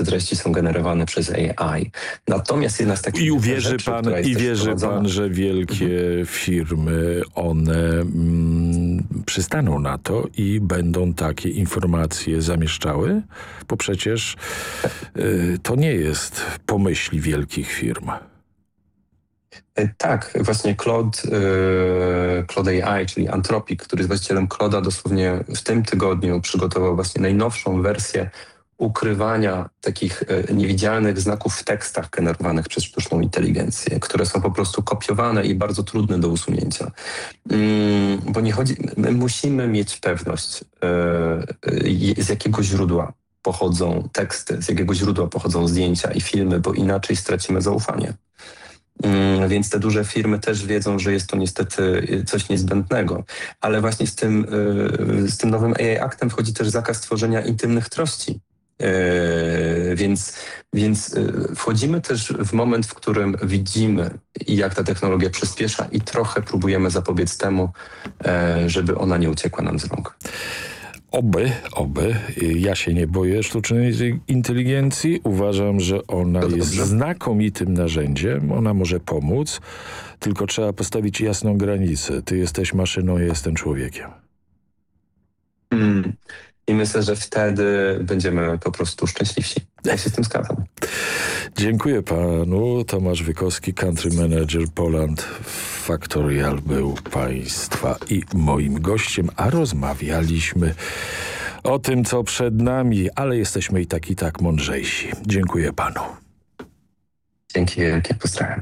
treści są generowane przez AI. Natomiast jedna z takich I wierzy rzeczy, pan, która jest że wielkie firmy, one przystaną na to i będą takie informacje zamieszczały? Bo przecież to nie jest pomyśli wielkich firm. Tak, właśnie Claude AI, czyli Anthropic, który jest właścicielem Claude'a, dosłownie w tym tygodniu przygotował właśnie najnowszą wersję ukrywania takich niewidzialnych znaków w tekstach generowanych przez sztuczną inteligencję, które są po prostu kopiowane i bardzo trudne do usunięcia. Bo nie chodzi, my musimy mieć pewność, z jakiego źródła pochodzą teksty, z jakiego źródła pochodzą zdjęcia i filmy, bo inaczej stracimy zaufanie. Więc te duże firmy też wiedzą, że jest to niestety coś niezbędnego. Ale właśnie z tym nowym AI Actem wchodzi też zakaz tworzenia intymnych treści. Więc wchodzimy też w moment, w którym widzimy, jak ta technologia przyspiesza i trochę próbujemy zapobiec temu, żeby ona nie uciekła nam z rąk. Oby. Ja się nie boję sztucznej inteligencji. Uważam, że ona jest znakomitym narzędziem. Ona może pomóc, tylko trzeba postawić jasną granicę. Ty jesteś maszyną, ja jestem człowiekiem. I myślę, że wtedy będziemy po prostu szczęśliwsi. Ja się z tym zgadzam. Dziękuję panu. Tomasz Wykowski, Country Manager Poland Factorial był państwa i moim gościem, a rozmawialiśmy o tym, co przed nami, ale jesteśmy i tak mądrzejsi. Dziękuję panu. Dzięki wielkie, pozdrawiam.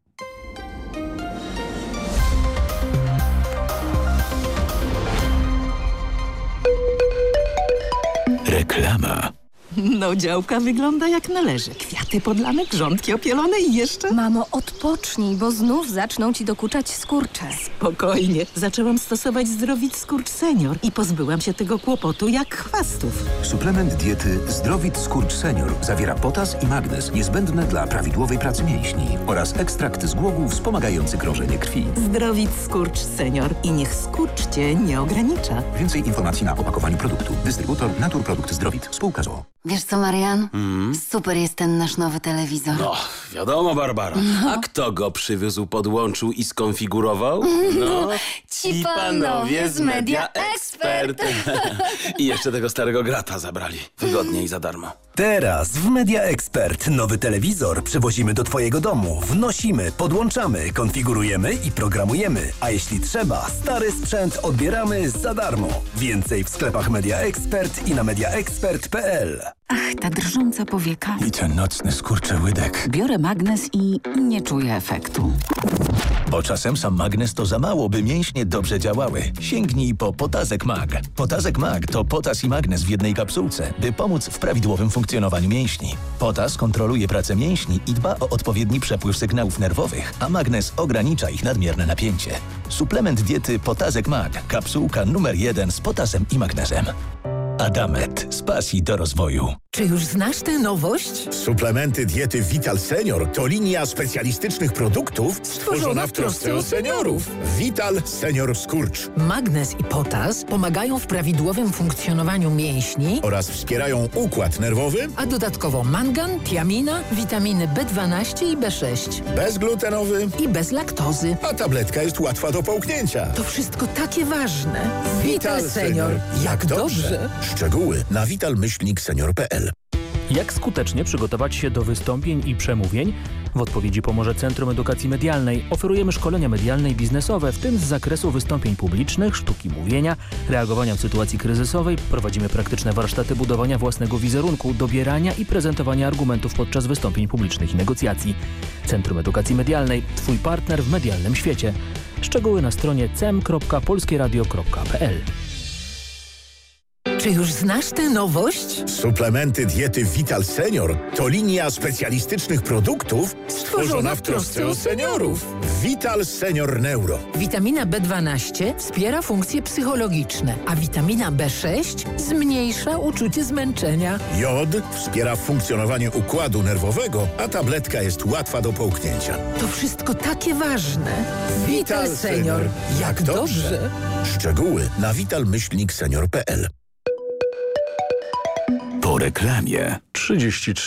Reklama. No, działka wygląda jak należy. Kwiaty podlane, grządki opielone i jeszcze... Mamo, odpocznij, bo znów zaczną ci dokuczać skurcze. Spokojnie. Zaczęłam stosować Zdrowit Skurcz Senior i pozbyłam się tego kłopotu jak chwastów. Suplement diety Zdrowit Skurcz Senior zawiera potas i magnez niezbędne dla prawidłowej pracy mięśni oraz ekstrakt z głogów wspomagający krążenie krwi. Zdrowit Skurcz Senior i niech skurcz cię nie ogranicza. Więcej informacji na opakowaniu produktu. Dystrybutor Naturprodukt Zdrowit. Spółka z o.o. Wiesz co, Marian? Super jest ten nasz nowy telewizor. No, wiadomo, Barbara. A kto go przywiózł, podłączył i skonfigurował? No, ci panowie z Media Expert. I jeszcze tego starego grata zabrali. Wygodnie i za darmo. Teraz w Media Expert nowy telewizor przywozimy do twojego domu. Wnosimy, podłączamy, konfigurujemy i programujemy. A jeśli trzeba, stary sprzęt odbieramy za darmo. Więcej w sklepach Media Expert i na mediaexpert.pl. Ach, ta drżąca powieka. I ten nocny skurczy łydek. Biorę magnes i nie czuję efektu. Bo czasem sam magnes to za mało, by mięśnie dobrze działały. Sięgnij po Potazek Mag. Potazek Mag to potas i magnes w jednej kapsułce, by pomóc w prawidłowym funkcjonowaniu mięśni. Potas kontroluje pracę mięśni i dba o odpowiedni przepływ sygnałów nerwowych, a magnes ogranicza ich nadmierne napięcie. Suplement diety Potazek Mag. Kapsułka numer 1 z potasem i magnezem. Adamet. Z pasji do rozwoju. Czy już znasz tę nowość? Suplementy diety Vital Senior to linia specjalistycznych produktów stworzona w trosce o seniorów. Vital Senior Skurcz. Magnez i potas pomagają w prawidłowym funkcjonowaniu mięśni oraz wspierają układ nerwowy, a dodatkowo mangan, tiamina, witaminy B12 i B6. Bezglutenowy i bez laktozy. A tabletka jest łatwa do połknięcia. To wszystko takie ważne. Vital Senior. Jak dobrze. Szczegóły na vital-senior.pl. Jak skutecznie przygotować się do wystąpień i przemówień? W odpowiedzi pomoże Centrum Edukacji Medialnej. Oferujemy szkolenia medialne i biznesowe, w tym z zakresu wystąpień publicznych, sztuki mówienia, reagowania w sytuacji kryzysowej. Prowadzimy praktyczne warsztaty budowania własnego wizerunku, dobierania i prezentowania argumentów podczas wystąpień publicznych i negocjacji. Centrum Edukacji Medialnej. Twój partner w medialnym świecie. Szczegóły na stronie cem.polskieradio.pl. Czy już znasz tę nowość? Suplementy diety Vital Senior to linia specjalistycznych produktów stworzona w trosce o seniorów. Vital Senior Neuro. Witamina B12 wspiera funkcje psychologiczne, a witamina B6 zmniejsza uczucie zmęczenia. Jod wspiera funkcjonowanie układu nerwowego, a tabletka jest łatwa do połknięcia. To wszystko takie ważne. Vital Senior. Jak dobrze. Szczegóły na vital-senior.pl. Po reklamie. 33